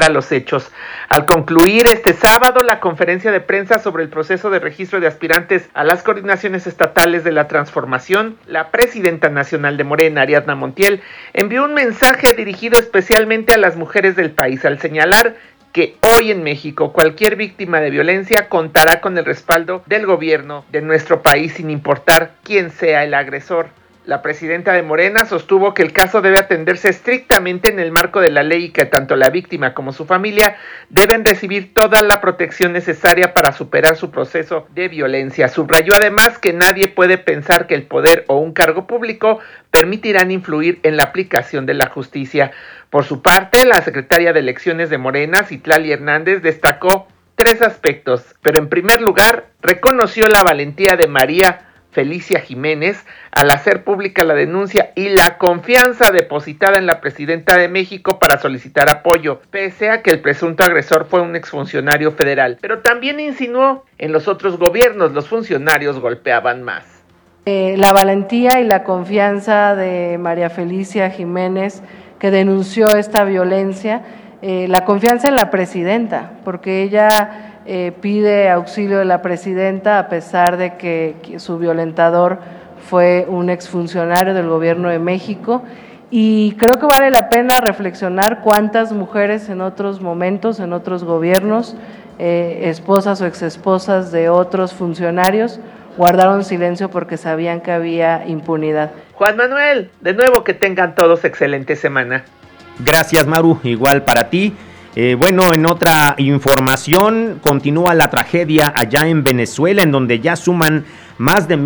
lugar a los hechos. Al concluir este sábado la conferencia de prensa sobre el proceso de registro de aspirantes a las coordinaciones estatales de la transformación, la presidenta nacional de Morena, Ariadna Montiel, envió un mensaje dirigido especialmente a las mujeres del país, al señalar que hoy en México cualquier víctima de violencia contará con el respaldo del gobierno de nuestro país sin importar quién sea el agresor. La presidenta de Morena sostuvo que el caso debe atenderse estrictamente en el marco de la ley y que tanto la víctima como su familia deben recibir toda la protección necesaria para superar su proceso de violencia. Subrayó además que nadie puede pensar que el poder o un cargo público permitirán influir en la aplicación de la justicia. Por su parte, la secretaria de Elecciones de Morena, Citlali Hernández, destacó 3 aspectos, pero en primer lugar reconoció la valentía de María Felicia Jiménez al hacer pública la denuncia y la confianza depositada en la presidenta de México para solicitar apoyo, pese a que el presunto agresor fue un exfuncionario federal. Pero también insinuó, en los otros gobiernos los funcionarios golpeaban más. La valentía y la confianza de María Felicia Jiménez, que denunció esta violencia, la confianza en la presidenta, porque ella pide auxilio de la presidenta a pesar de que su violentador fue un exfuncionario del gobierno de México, y creo que vale la pena reflexionar cuántas mujeres en otros momentos, en otros gobiernos, esposas o exesposas de otros funcionarios, guardaron silencio porque sabían que había impunidad. Juan Manuel, de nuevo que tengan todos excelente semana. Gracias, Maru, igual para ti. Bueno, en otra información, continúa la tragedia allá en Venezuela, en donde ya suman más de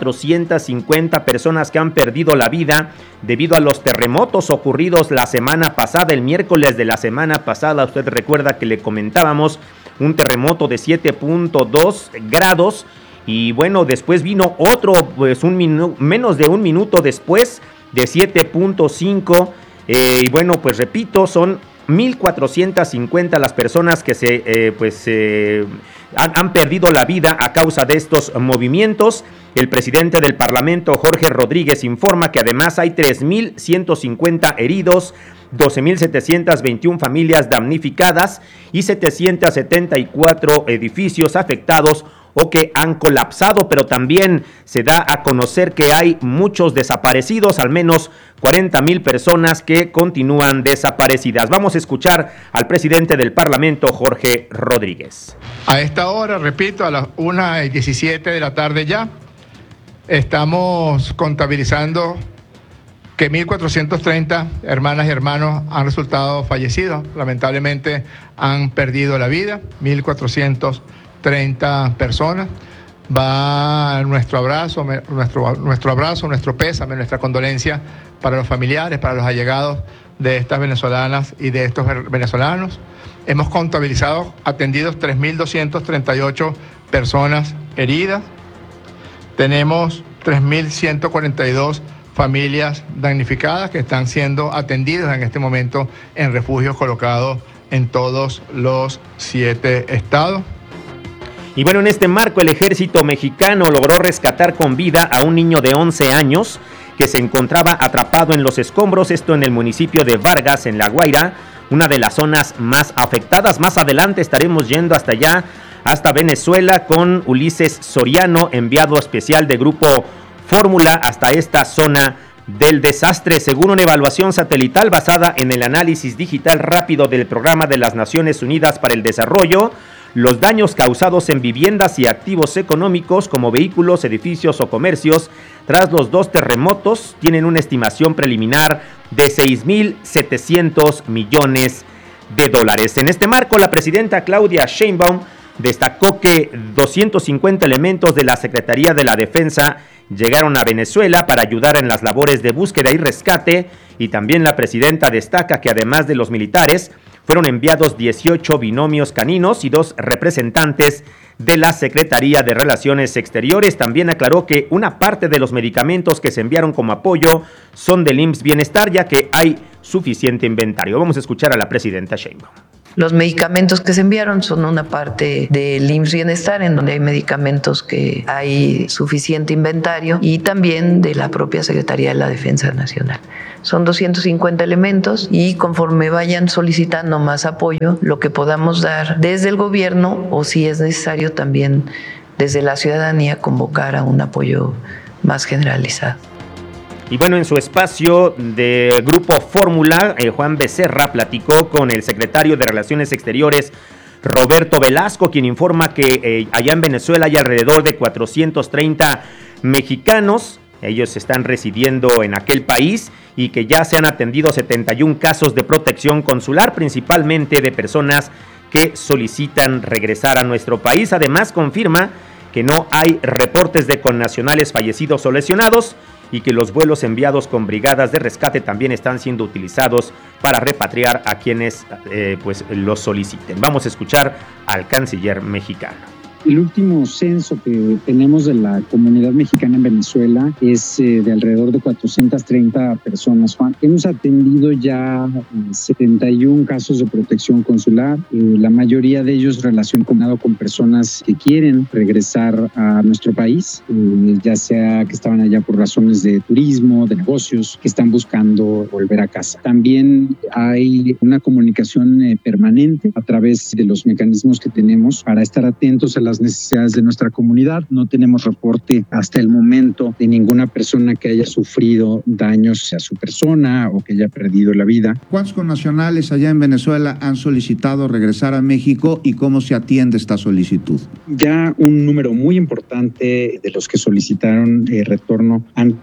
1,450 personas que han perdido la vida debido a los terremotos ocurridos la semana pasada, el miércoles de la semana pasada. Usted recuerda que le comentábamos un terremoto de 7.2 grados y bueno, después vino otro, pues menos de un minuto después de 7.5 y bueno, pues repito, son 1,450 las personas que han perdido la vida a causa de estos movimientos. El presidente del Parlamento, Jorge Rodríguez, informa que además hay 3,150 heridos, 12,721 familias damnificadas y 774 edificios afectados o que han colapsado, pero también se da a conocer que hay muchos desaparecidos, al menos 40,000 personas que continúan desaparecidas. Vamos a escuchar al presidente del Parlamento, Jorge Rodríguez. A esta hora, repito, a las 1:17 de la tarde ya, estamos contabilizando que 1,430 hermanas y hermanos han resultado fallecidos. Lamentablemente han perdido la vida, 1,430 personas. Va nuestro abrazo, nuestro pésame, nuestra condolencia para los familiares, para los allegados de estas venezolanas y de estos venezolanos. Hemos contabilizado atendidos 3,238 personas heridas. Tenemos 3,142 familias damnificadas que están siendo atendidas en este momento en refugios colocados en todos los 7 estados. Y bueno, en este marco el ejército mexicano logró rescatar con vida a un niño de 11 años que se encontraba atrapado en los escombros, esto en el municipio de Vargas, en La Guaira, una de las zonas más afectadas. Más adelante estaremos yendo hasta allá, hasta Venezuela, con Ulises Soriano, enviado especial de Grupo Fórmula hasta esta zona del desastre. Según una evaluación satelital basada en el análisis digital rápido del Programa de las Naciones Unidas para el Desarrollo, los daños causados en viviendas y activos económicos como vehículos, edificios o comercios tras los 2 terremotos tienen una estimación preliminar de 6,700 millones de dólares. En este marco, la presidenta Claudia Sheinbaum destacó que 250 elementos de la Secretaría de la Defensa llegaron a Venezuela para ayudar en las labores de búsqueda y rescate, y también la presidenta destaca que además de los militares, fueron enviados 18 binomios caninos y 2 representantes de la Secretaría de Relaciones Exteriores. También aclaró que una parte de los medicamentos que se enviaron como apoyo son del IMSS Bienestar, ya que hay suficiente inventario. Vamos a escuchar a la presidenta Sheinbaum. Los medicamentos que se enviaron son una parte del IMSS Bienestar, en donde hay medicamentos que hay suficiente inventario, y también de la propia Secretaría de la Defensa Nacional. Son 250 elementos y conforme vayan solicitando más apoyo, lo que podamos dar desde el gobierno o si es necesario también desde la ciudadanía convocar a un apoyo más generalizado. Y bueno, en su espacio de Grupo Fórmula, Juan Becerra platicó con el secretario de Relaciones Exteriores, Roberto Velasco, quien informa que allá en Venezuela hay alrededor de 430 mexicanos. Ellos están residiendo en aquel país y que ya se han atendido 71 casos de protección consular, principalmente de personas que solicitan regresar a nuestro país. Además, confirma que no hay reportes de connacionales fallecidos o lesionados y que los vuelos enviados con brigadas de rescate también están siendo utilizados para repatriar a quienes pues los soliciten. Vamos a escuchar al canciller mexicano. El último censo que tenemos de la comunidad mexicana en Venezuela es de alrededor de 430 personas, Juan. Hemos atendido ya 71 casos de protección consular, la mayoría de ellos relacionados con personas que quieren regresar a nuestro país, ya sea que estaban allá por razones de turismo, de negocios, que están buscando volver a casa. También hay una comunicación permanente a través de los mecanismos que tenemos para estar atentos a las necesidades de nuestra comunidad. No tenemos reporte hasta el momento de ninguna persona que haya sufrido daños a su persona o que haya perdido la vida. ¿Cuántos connacionales allá en Venezuela han solicitado regresar a México y cómo se atiende esta solicitud? Ya un número muy importante de los que solicitaron retorno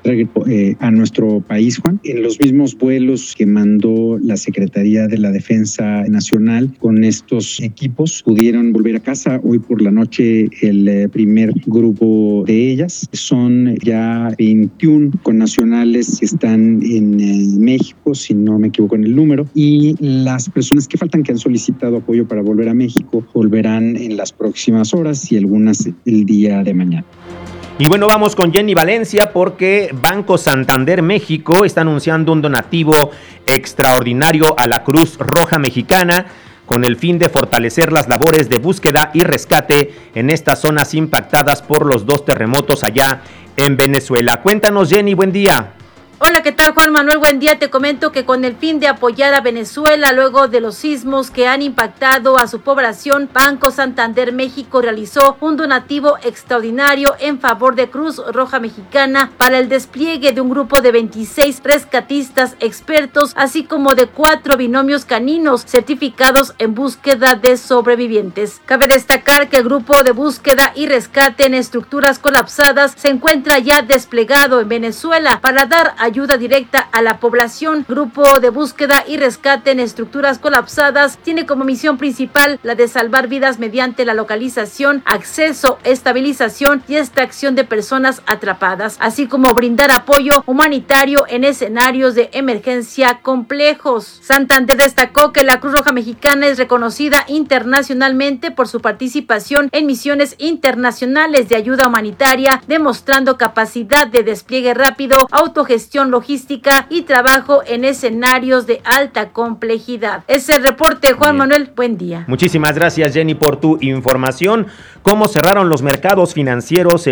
a nuestro país, Juan. En los mismos vuelos que mandó la Secretaría de la Defensa Nacional con estos equipos pudieron volver a casa. Hoy por la noche el primer grupo de ellas. Son ya 21 connacionales que están en México, si no me equivoco en el número, y las personas que faltan que han solicitado apoyo para volver a México volverán en las próximas horas y algunas el día de mañana. Y bueno, vamos con Jenny Valencia porque Banco Santander México está anunciando un donativo extraordinario a la Cruz Roja Mexicana con el fin de fortalecer las labores de búsqueda y rescate en estas zonas impactadas por los 2 terremotos allá en Venezuela. Cuéntanos, Jenny, buen día. Hola, ¿qué tal, Juan Manuel? Buen día. Te comento que con el fin de apoyar a Venezuela luego de los sismos que han impactado a su población, Banco Santander México realizó un donativo extraordinario en favor de Cruz Roja Mexicana para el despliegue de un grupo de 26 rescatistas expertos, así como de 4 binomios caninos certificados en búsqueda de sobrevivientes. Cabe destacar que el grupo de búsqueda y rescate en estructuras colapsadas se encuentra ya desplegado en Venezuela para dar ayuda directa a la población. Grupo de búsqueda y rescate en estructuras colapsadas tiene como misión principal la de salvar vidas mediante la localización, acceso, estabilización y extracción de personas atrapadas, así como brindar apoyo humanitario en escenarios de emergencia complejos. Santander destacó que la Cruz Roja Mexicana es reconocida internacionalmente por su participación en misiones internacionales de ayuda humanitaria, demostrando capacidad de despliegue rápido, autogestión logística y trabajo en escenarios de alta complejidad. Es el reporte, Juan Manuel. Buen día. Muchísimas gracias, Jenny, por tu información. ¿Cómo cerraron los mercados financieros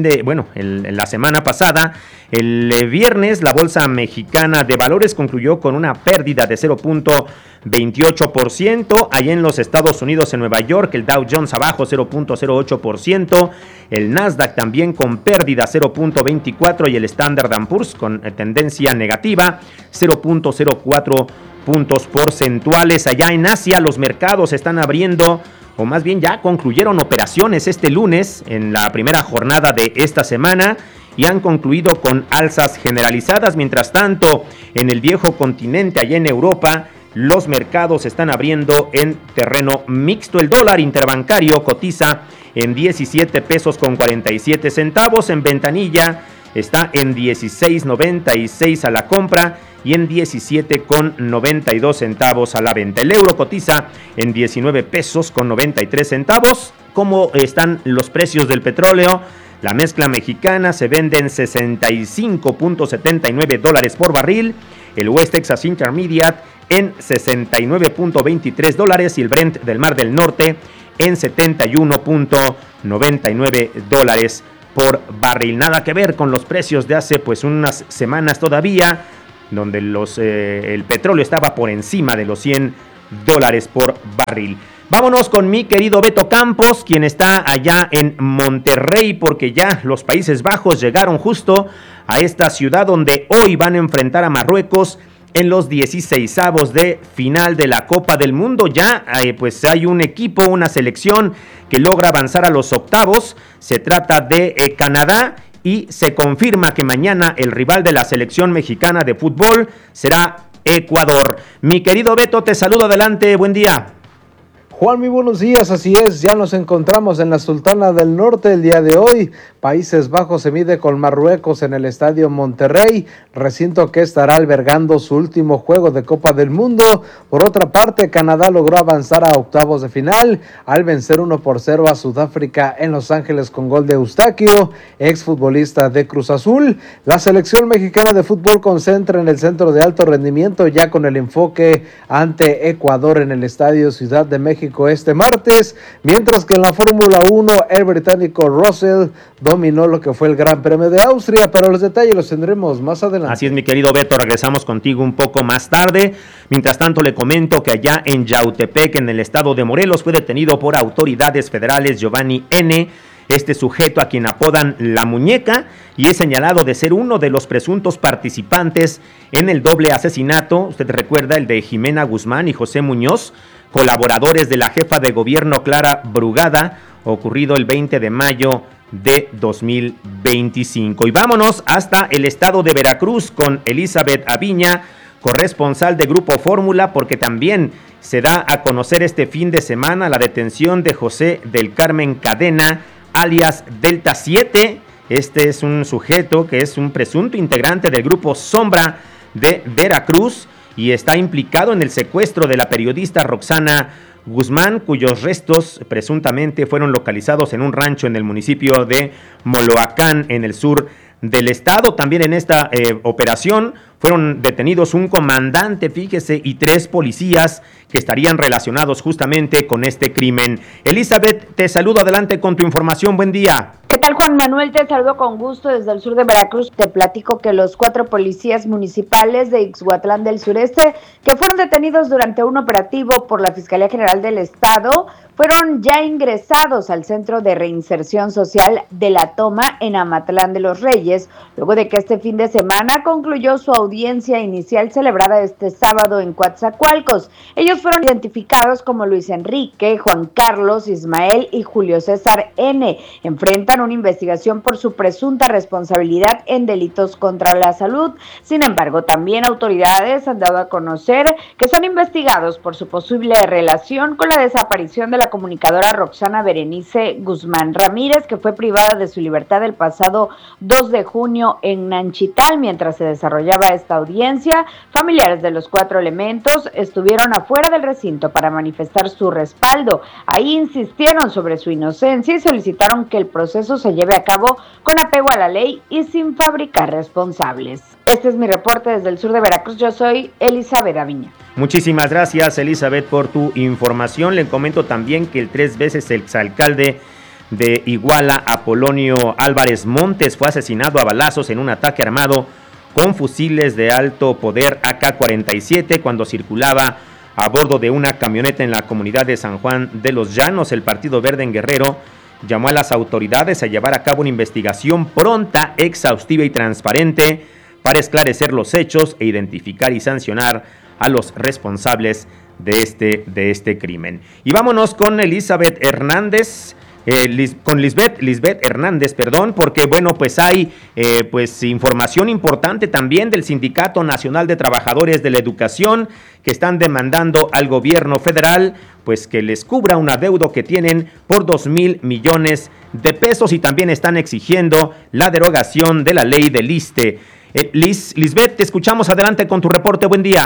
la semana pasada? El viernes, la Bolsa Mexicana de Valores concluyó con una pérdida de 0.28%. Allá en los Estados Unidos, en Nueva York, el Dow Jones abajo 0.08%. El Nasdaq también con pérdida 0.24% y el Standard & Poor's con tendencia negativa 0.04 puntos porcentuales. Allá en Asia, los mercados están abriendo, o más bien ya concluyeron operaciones este lunes en la primera jornada de esta semana y han concluido con alzas generalizadas. Mientras tanto, en el viejo continente, allá en Europa, los mercados están abriendo en terreno mixto. El dólar interbancario cotiza en 17 pesos con 47 centavos. En ventanilla está en 16.96 a la compra y en 17.92 centavos a la venta. El euro cotiza en 19 pesos con 93 centavos. ¿Cómo están los precios del petróleo? La mezcla mexicana se vende en $65.79 por barril. El West Texas Intermediate en $69.23 y el Brent del Mar del Norte en $71.99 por barril. Nada que ver con los precios de hace pues unas semanas todavía, donde el petróleo estaba por encima de los $100 por barril. Vámonos con mi querido Beto Campos, quien está allá en Monterrey, porque ya los Países Bajos llegaron justo a esta ciudad donde hoy van a enfrentar a Marruecos en los 16avos de final de la Copa del Mundo. Ya pues hay un equipo, una selección que logra avanzar a los octavos. Se trata de Canadá y se confirma que mañana el rival de la selección mexicana de fútbol será Ecuador. Mi querido Beto, te saludo, adelante, buen día. Juan, muy buenos días, así es, ya nos encontramos en la Sultana del Norte el día de hoy. Países Bajos se mide con Marruecos en el Estadio Monterrey, recinto que estará albergando su último juego de Copa del Mundo. Por otra parte, Canadá logró avanzar a octavos de final al vencer 1-0 a Sudáfrica en Los Ángeles con gol de Eustaquio, exfutbolista de Cruz Azul. La selección mexicana de fútbol concentra en el centro de alto rendimiento ya con el enfoque ante Ecuador en el Estadio Ciudad de México este martes, mientras que en la Fórmula 1 el británico Russell dominó lo que fue el Gran Premio de Austria, pero los detalles los tendremos más adelante. Así es, mi querido Beto, regresamos contigo un poco más tarde. Mientras tanto, le comento que allá en Yautepec, en el estado de Morelos, fue detenido por autoridades federales Giovanni N., este sujeto a quien apodan La Muñeca, y es señalado de ser uno de los presuntos participantes en el doble asesinato, usted recuerda, el de Jimena Guzmán y José Muñoz, colaboradores de la jefa de gobierno Clara Brugada, ocurrido el 20 de mayo de 2025. Y vámonos hasta el estado de Veracruz con Elizabeth Aviña, corresponsal de Grupo Fórmula, porque también se da a conocer este fin de semana la detención de José del Carmen Cadena, alias Delta 7. Este es un sujeto que es un presunto integrante del Grupo Sombra de Veracruz y está implicado en el secuestro de la periodista Roxana Guzmán, cuyos restos presuntamente fueron localizados en un rancho en el municipio de Moloacán, en el sur del estado. También en esta operación fueron detenidos un comandante, fíjese, y 3 policías que estarían relacionados justamente con este crimen. Elizabeth, te saludo, adelante con tu información, buen día. ¿Qué tal, Juan Manuel? Te saludo con gusto desde el sur de Veracruz. Te platico que los 4 policías municipales de Ixhuatlán del Sureste, que fueron detenidos durante un operativo por la Fiscalía General del Estado, fueron ya ingresados al Centro de Reinserción Social de La Toma en Amatlán de los Reyes, luego de que este fin de semana concluyó su audiencia inicial celebrada este sábado en Coatzacoalcos. Ellos fueron identificados como Luis Enrique, Juan Carlos, Ismael y Julio César N. Enfrentan una investigación por su presunta responsabilidad en delitos contra la salud. Sin embargo, también autoridades han dado a conocer que son investigados por su posible relación con la desaparición de la comunicadora Roxana Berenice Guzmán Ramírez, que fue privada de su libertad el pasado 2 de junio en Nanchital. Mientras se desarrollaba esta audiencia, familiares de los 4 elementos estuvieron afuera del recinto para manifestar su respaldo. Ahí insistieron sobre su inocencia y solicitaron que el proceso se lleve a cabo con apego a la ley y sin fabricar responsables. Este es mi reporte desde el sur de Veracruz. Yo soy Elizabeth Aviña. Muchísimas gracias, Elizabeth, por tu información. Le comento también que el 3 veces exalcalde de Iguala, Apolonio Álvarez Montes, fue asesinado a balazos en un ataque armado con fusiles de alto poder AK-47 cuando circulaba a bordo de una camioneta en la comunidad de San Juan de los Llanos. El Partido Verde en Guerrero llamó a las autoridades a llevar a cabo una investigación pronta, exhaustiva y transparente para esclarecer los hechos e identificar y sancionar a los responsables de este crimen. Y vámonos con Elizabeth Hernández, Lisbeth Hernández, porque bueno, pues hay información importante también del Sindicato Nacional de Trabajadores de la Educación, que están demandando al gobierno federal pues que les cubra un adeudo que tienen por 2,000 millones de pesos, y también están exigiendo la derogación de la ley del ISSSTE. Lisbeth, te escuchamos, adelante con tu reporte, buen día.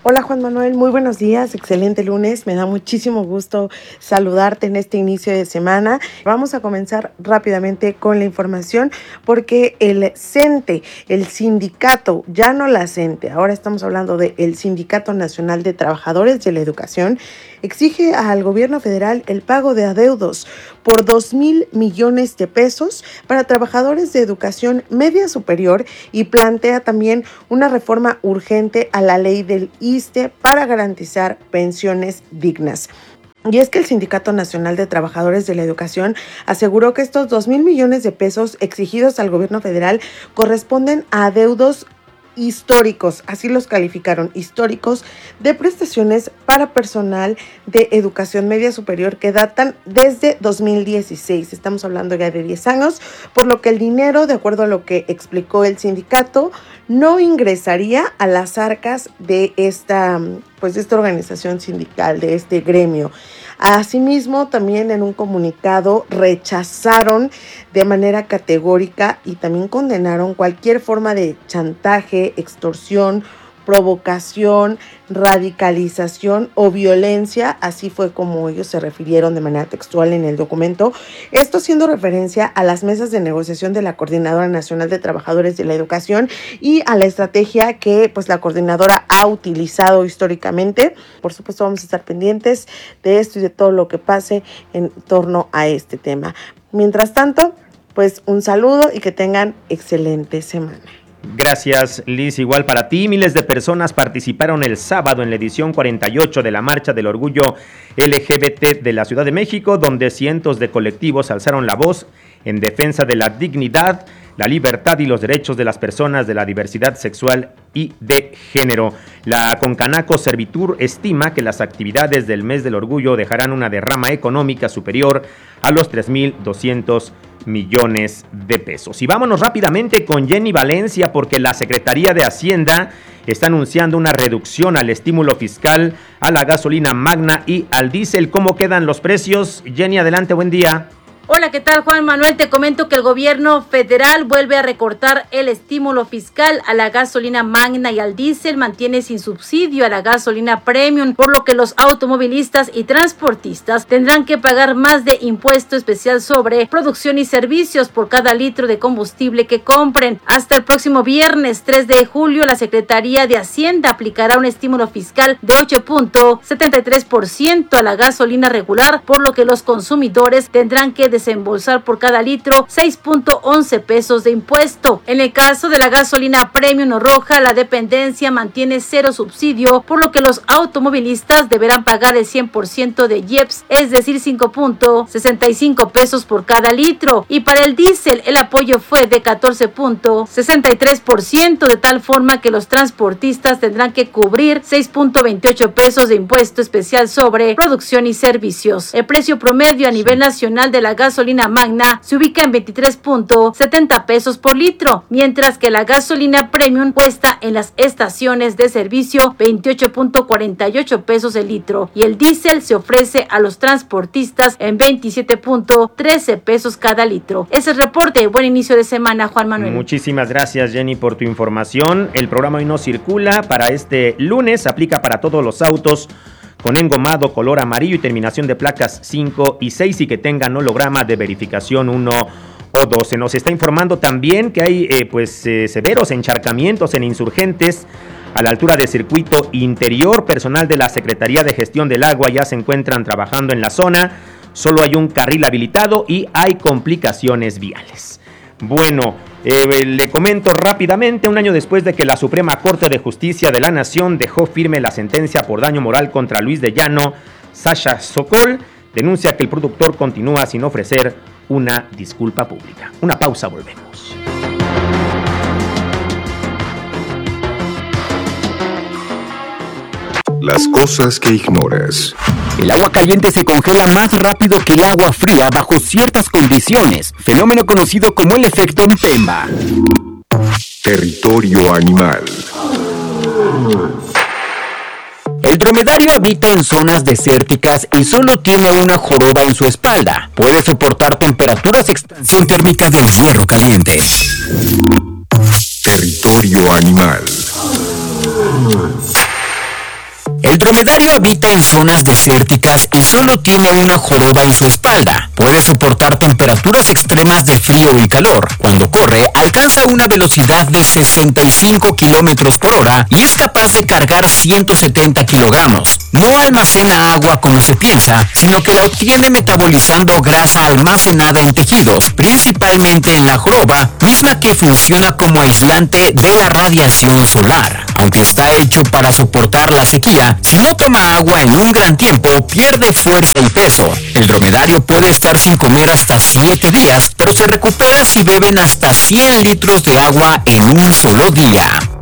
Hola Juan Manuel, muy buenos días, excelente lunes, me da muchísimo gusto saludarte en este inicio de semana. Vamos a comenzar rápidamente con la información porque el CENTE, el sindicato, ya no la CENTE, ahora estamos hablando del Sindicato Nacional de Trabajadores de la Educación, exige al gobierno federal el pago de adeudos por 2,000 millones de pesos para trabajadores de educación media superior y plantea también una reforma urgente a la ley del ISSSTE para garantizar pensiones dignas. Y es que el Sindicato Nacional de Trabajadores de la Educación aseguró que estos 2,000 millones de pesos exigidos al gobierno federal corresponden a adeudos históricos, así los calificaron, históricos, de prestaciones para personal de educación media superior que datan desde 2016. Estamos hablando ya de 10 años, por lo que el dinero, de acuerdo a lo que explicó el sindicato, no ingresaría a las arcas de esta organización sindical, de este gremio. Asimismo, también en un comunicado rechazaron de manera categórica y también condenaron cualquier forma de chantaje, extorsión, provocación, radicalización o violencia, así fue como ellos se refirieron de manera textual en el documento, esto haciendo referencia a las mesas de negociación de la Coordinadora Nacional de Trabajadores de la Educación y a la estrategia que la coordinadora ha utilizado históricamente. Por supuesto, vamos a estar pendientes de esto y de todo lo que pase en torno a este tema. Mientras tanto, un saludo y que tengan excelente semana. Gracias, Liz. Igual para ti, miles de personas participaron el sábado en la edición 48 de la Marcha del Orgullo LGBT de la Ciudad de México, donde cientos de colectivos alzaron la voz en defensa de la dignidad, la libertad y los derechos de las personas de la diversidad sexual y de género. La Concanaco Servitur estima que las actividades del mes del orgullo dejarán una derrama económica superior a los 3,200 millones de pesos. Y vámonos rápidamente con Jenny Valencia, porque la Secretaría de Hacienda está anunciando una reducción al estímulo fiscal a la gasolina magna y al diésel. ¿Cómo quedan los precios? Jenny, adelante, buen día. Hola, ¿qué tal, Juan Manuel? Te comento que el gobierno federal vuelve a recortar el estímulo fiscal a la gasolina magna y al diésel, mantiene sin subsidio a la gasolina premium, por lo que los automovilistas y transportistas tendrán que pagar más de impuesto especial sobre producción y servicios por cada litro de combustible que compren. Hasta el próximo viernes 3 de julio, la Secretaría de Hacienda aplicará un estímulo fiscal de 8.73% a la gasolina regular, por lo que los consumidores tendrán que desembolsar por cada litro 6.11 pesos de impuesto. En el caso de la gasolina premium o roja, la dependencia mantiene cero subsidio, por lo que los automovilistas deberán pagar el 100% de IEPS, es decir, 5.65 pesos por cada litro. Y para el diésel, el apoyo fue de 14.63%, de tal forma que los transportistas tendrán que cubrir 6.28 pesos de impuesto especial sobre producción y servicios. El precio promedio a nivel nacional de la gasolina magna se ubica en 23.70 pesos por litro, mientras que la gasolina premium cuesta en las estaciones de servicio 28.48 pesos el litro y el diésel se ofrece a los transportistas en 27.13 pesos cada litro. Ese es el reporte. Buen inicio de semana, Juan Manuel. Muchísimas gracias, Jenny, por tu información. El programa Hoy No Circula para este lunes aplica para todos los autos con engomado color amarillo y terminación de placas 5 y 6 y que tengan holograma de verificación 1 o 2. Se nos está informando también que hay severos encharcamientos en Insurgentes a la altura de Circuito Interior. Personal de la Secretaría de Gestión del Agua ya se encuentran trabajando en la zona. Solo hay un carril habilitado y hay complicaciones viales. Bueno, le comento rápidamente, un año después de que la Suprema Corte de Justicia de la Nación dejó firme la sentencia por daño moral contra Luis de Llano, Sasha Sokol denuncia que el productor continúa sin ofrecer una disculpa pública. Una pausa, volvemos. Las cosas que ignoras. El agua caliente se congela más rápido que el agua fría bajo ciertas condiciones, fenómeno conocido como el efecto Mpemba. Territorio animal. El dromedario habita en zonas desérticas y solo tiene una joroba en su espalda. Puede soportar temperaturas de expansión térmica del hierro caliente. Territorio animal. El dromedario habita en zonas desérticas y solo tiene una joroba en su espalda. Puede soportar temperaturas extremas de frío y calor. Cuando corre, alcanza una velocidad de 65 kilómetros por hora y es capaz de cargar 170 kilogramos. No almacena agua como se piensa, sino que la obtiene metabolizando grasa almacenada en tejidos, principalmente en la joroba, misma que funciona como aislante de la radiación solar. Aunque está hecho para soportar la sequía, si no toma agua en un gran tiempo, pierde fuerza y peso. El dromedario puede estar sin comer hasta 7 días, pero se recupera si beben hasta 100 litros de agua en un solo día.